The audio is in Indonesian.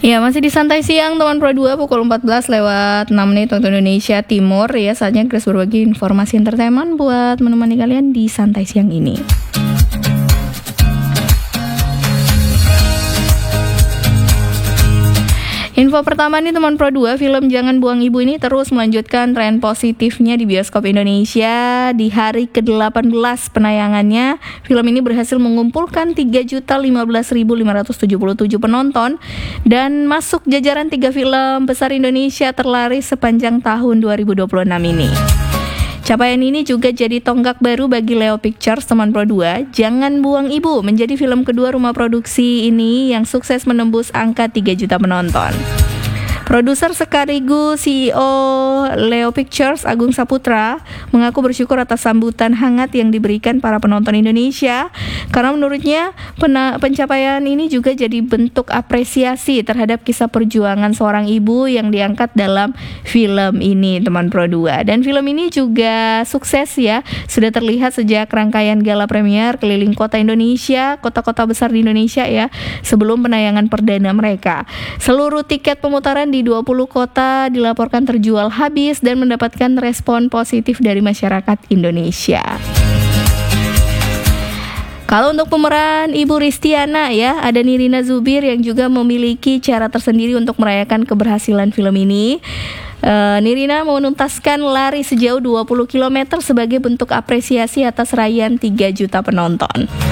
Ya, masih di Santai Siang teman Pro 2 pukul 14 lewat 6 menit waktu Indonesia Timur. Ya, saatnya Grace berbagi informasi entertainment buat menemani kalian di Santai Siang ini. Info pertama nih teman Pro 2, film Jangan Buang Ibu ini terus melanjutkan tren positifnya di bioskop Indonesia. Di hari ke-18 penayangannya, film ini berhasil mengumpulkan 3.015.577 penonton dan masuk jajaran 3 film besar Indonesia terlaris sepanjang tahun 2026 ini. Capaian ini juga jadi tonggak baru bagi Leo Pictures teman Pro 2. Jangan Buang Ibu menjadi film kedua rumah produksi ini yang sukses menembus angka 3 juta penonton. Produser sekaligus CEO Leo Pictures, Agung Saputra, mengaku bersyukur atas sambutan hangat yang diberikan para penonton Indonesia karena menurutnya pencapaian ini juga jadi bentuk apresiasi terhadap kisah perjuangan seorang ibu yang diangkat dalam film ini teman Pro 2. Dan film ini juga sukses ya, sudah terlihat sejak rangkaian gala premier keliling kota Indonesia, kota-kota besar di Indonesia ya, sebelum penayangan perdana mereka. Seluruh tiket pemutaran di 20 kota dilaporkan terjual habis dan mendapatkan respon positif dari masyarakat Indonesia. Kalau untuk pemeran Ibu Ristiana ya, ada Nirina Zubir yang juga memiliki cara tersendiri untuk merayakan keberhasilan film ini. Nirina menuntaskan lari sejauh 20 km sebagai bentuk apresiasi atas raihan 3 juta penonton.